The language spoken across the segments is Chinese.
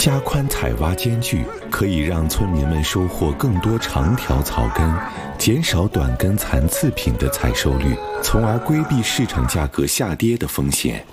加宽采挖间距，可以让村民们收获更多长条草根，减少短根残次品的采收率，从而规避市场价格下跌的风险。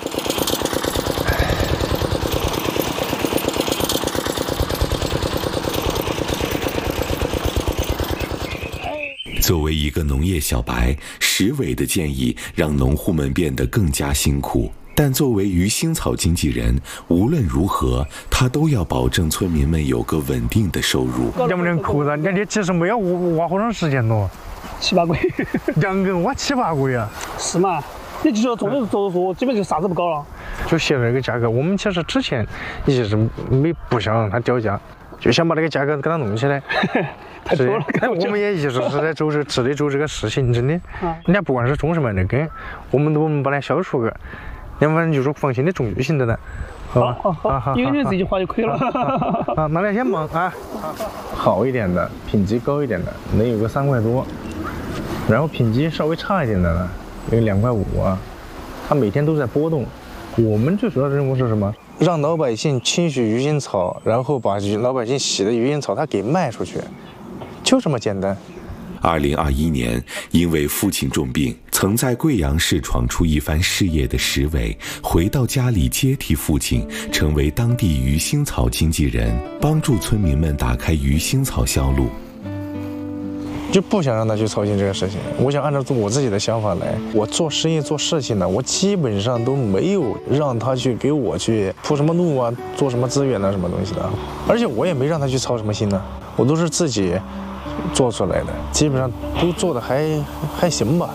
作为一个农业小白，石伟的建议让农户们变得更加辛苦。但作为鱼腥草经纪人，无论如何，他都要保证村民们有个稳定的收入。 两不两口子，人家其实没有挖好长时间咯 ，7、8个月， 两根挖7、8个月。 是嘛？你就说种植走说，基本就啥子不搞了。 就现在这个价格，我们其实之前一直不想让它掉价，就想把这个价格给它弄起来。 太多了， 我们也一直是在致力做这个事情，真的。人家不管是种什么样的根，我们都能把它消除个。要不然就是放心的种就行的了。 好，有你这句话就可以了。 啊，那你先忙啊。好一点的，品级高一点的，能有个3块多。然后品级稍微差一点的呢，有2块5啊。它每天都在波动。我们最主要的任务是什么？让老百姓清洗鱼腥草，然后把老百姓洗的鱼腥草它给卖出去，就这么简单。 2021年，因为父亲重病，曾在贵阳市闯出一番事业的石伟，回到家里接替父亲，成为当地鱼腥草经纪人，帮助村民们打开鱼腥草销路。 就不想让他去操心这个事情，我想按照我自己的想法来。我做生意做事情呢，我基本上都没有让他去给我去铺什么路啊，做什么资源啊，什么东西的。而且我也没让他去操什么心呢，我都是自己做出来的，基本上都做的还行吧。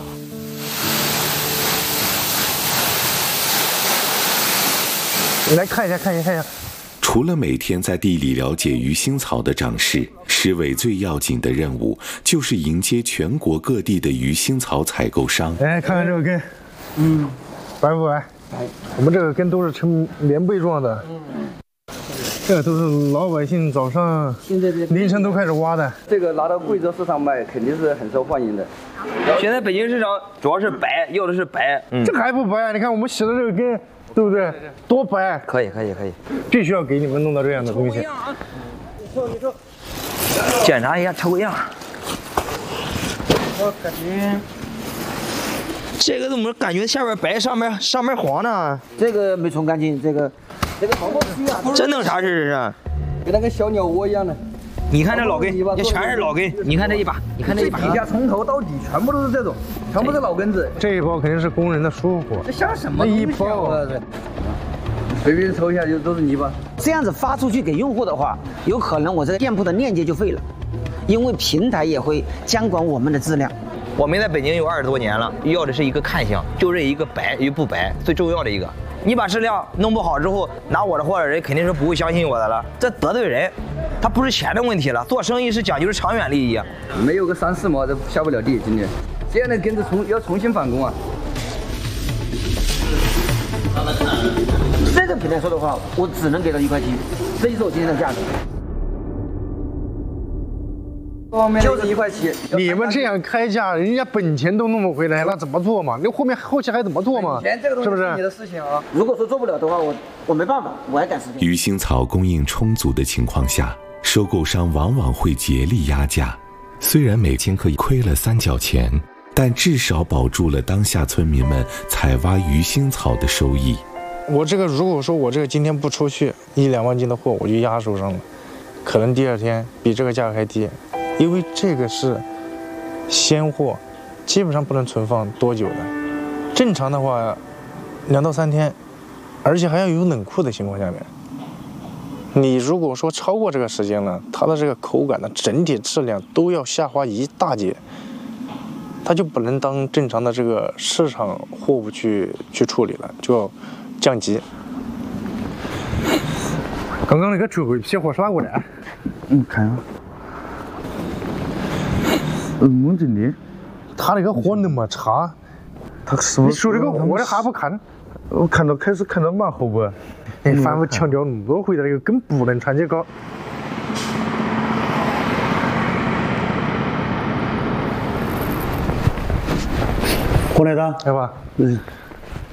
你来看一下。 除了每天在地里了解鱼腥草的长势，石伟最要紧的任务就是迎接全国各地的鱼腥草采购商。 来看看这个根，白不白？白。我们这个根都是呈棉被状的。这都是老百姓早上凌晨都开始挖的。 这个拿到贵州市场卖，肯定是很受欢迎的。现在北京市场主要是白，要的是白。 这个还不白？你看我们洗的这个根，对不对？多白！ 可以， 必须要给你们弄到这样的东西。 你说，检查一下，抽个样。 我感觉这个怎么感觉下边白，上面黄呢？这个没冲干净，这个好过去啊！这弄啥事这是？跟那个小鸟窝一样的。你看这老根，这全是老根。你看这一把，这底下从头到底全部都是这种，全部是老根子。 这一包肯定是工人的收获。 这像什么？一包啊！随便抽一下就都是泥巴。 这样子发出去给用户的话，有可能我这个店铺的链接就废了，因为平台也会监管我们的质量。 我们在北京有20多年了，要的是一个看相，就这一个白与不白，最重要的一个。你把质量弄不好之后，拿我的货的人肯定是不会相信我的了，这得罪人。他不是钱的问题了，做生意是讲究长远利益。没有个3、4毛都下不了地，今天这样的根子要重新返工啊。 这个平台说的话，我只能给到1块7，这就是我今天的价格。 就是1块7。 你们这样开价，人家本钱都弄不回来，那怎么做嘛？你后期还怎么做嘛？ 是不是你的事情啊？ 如果说做不了的话，我没办法，我还赶时间。 鱼腥草供应充足的情况下，收购商往往会竭力压价。虽然每千克亏了3角钱，但至少保住了当下村民们采挖鱼腥草的收益。 我这个如果说我这个今天不出去1、2万斤的货，我就压手上了，可能第2天比这个价格还低。因为这个是鲜货，基本上不能存放多久的。正常的话，2到3天，而且还要有冷库的情况下面。你如果说超过这个时间了，它的这个口感的整体质量都要下滑一大截，它就不能当正常的这个市场货物去处理了，就要降级。刚刚那个最后一批货啥过来？ 看啊。真的， 他那个货那么差， 他是不是？ 你说这个货的还不看？ 我开始看到蛮后不？ 你反复强调那么多回，这个根不能穿起高。 过来的， 来吧。